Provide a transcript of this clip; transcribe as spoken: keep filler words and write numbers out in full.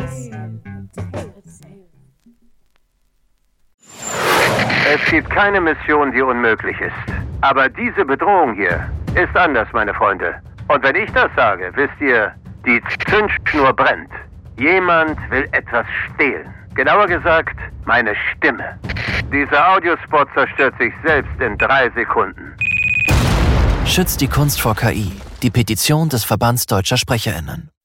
Es gibt keine Mission, die unmöglich ist. Aber diese Bedrohung hier ist anders, meine Freunde. Und wenn ich das sage, wisst ihr, die Zündschnur brennt. Jemand will etwas stehlen. Genauer gesagt, meine Stimme. Dieser Audiospot zerstört sich selbst in drei Sekunden. Schützt die Kunst vor K I. Die Petition des Verbands Deutscher SprecherInnen.